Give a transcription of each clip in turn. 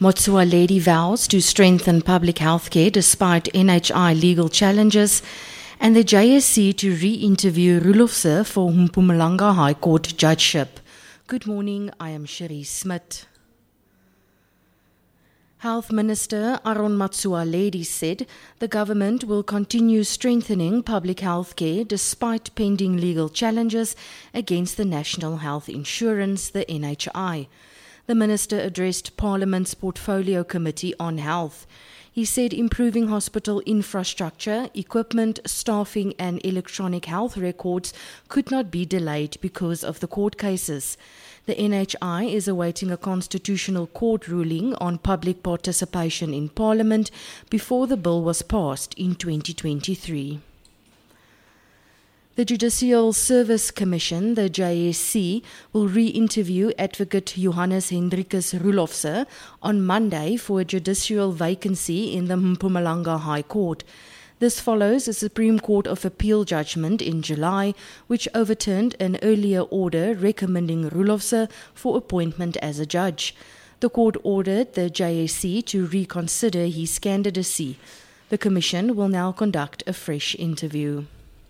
Motsoaledi vows to strengthen public healthcare despite NHI legal challenges, and the JSC to re-interview Roelofse for Mpumalanga High Court judgeship. Good morning, I am Cherie Smit. Health Minister Aaron Motsoaledi said the government will continue strengthening public health care despite pending legal challenges against the National Health Insurance, the NHI. The minister addressed Parliament's Portfolio Committee on Health. He said improving hospital infrastructure, equipment, staffing and electronic health records could not be delayed because of the court cases. The NHI is awaiting a constitutional court ruling on public participation in Parliament before the bill was passed in 2023. The Judicial Service Commission, the JSC, will re-interview Advocate Johannes Hendrikus Roelofse on Monday for a judicial vacancy in the Mpumalanga High Court. This follows a Supreme Court of Appeal judgment in July, which overturned an earlier order recommending Roelofse for appointment as a judge. The court ordered the JSC to reconsider his candidacy. The Commission will now conduct a fresh interview.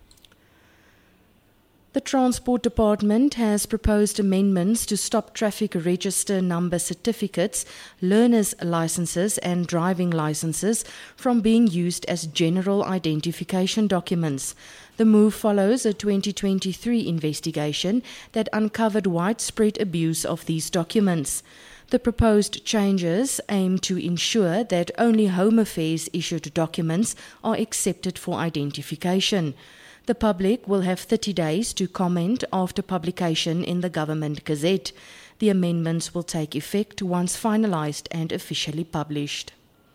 The Transport Department has proposed amendments to stop traffic register number certificates, learners' licenses and driving licenses from being used as general identification documents. The move follows a 2023 investigation that uncovered widespread abuse of these documents. The proposed changes aim to ensure that only Home Affairs issued documents are accepted for identification. The public will have 30 days to comment after publication in the Government Gazette. The amendments will take effect once finalized and officially published.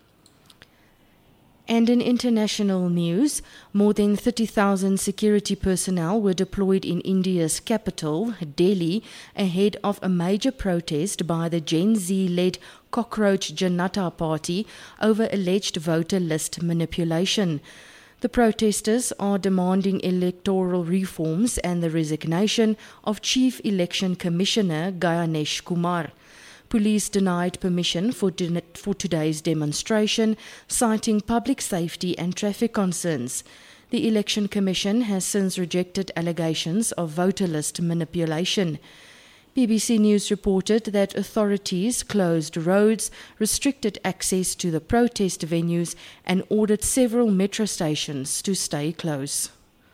And in international news, more than 30,000 security personnel were deployed in India's capital, Delhi, ahead of a major protest by the Gen Z-led Cockroach Janata Party over alleged voter list manipulation. The protesters are demanding electoral reforms and the resignation of Chief Election Commissioner Ganesh Kumar. Police denied permission for today's demonstration, citing public safety and traffic concerns. The Election Commission has since rejected allegations of voter list manipulation. BBC News reported that authorities closed roads, restricted access to the protest venues, and ordered several metro stations to stay closed.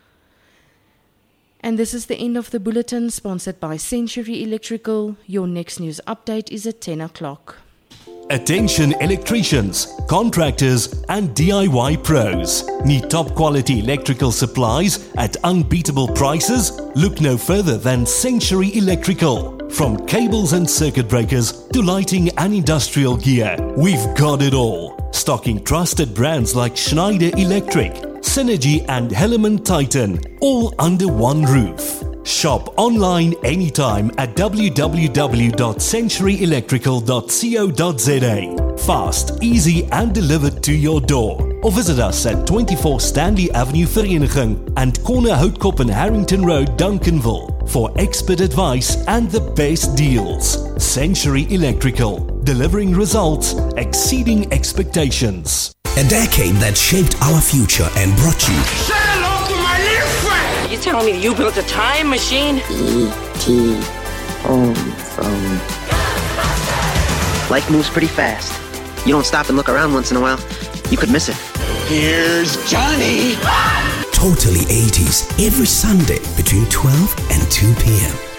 And this is the end of the bulletin, sponsored by Century Electrical. Your next news update is at 10 o'clock. Attention electricians, contractors and DIY pros. Need top quality electrical supplies at unbeatable prices? Look no further than Century Electrical. From cables and circuit breakers to lighting and industrial gear, we've got it all. Stocking trusted brands like Schneider Electric, Synergy and Helaman Titan, all under one roof. Shop online anytime at www.centuryelectrical.co.za. Fast, easy and delivered to your door. Or visit us at 24 Stanley Avenue Vereniging and Corner Houtkop and Harrington Road, Duncanville for expert advice and the best deals. Century Electrical, delivering results exceeding expectations. A decade that shaped our future and brought you. Say hello to my little friend! You telling me you built a time machine? E.T. home phone. Life moves pretty fast. You don't stop and look around once in a while, you could miss it. Here's Johnny! Totally 80s every Sunday between 12 and 2 p.m.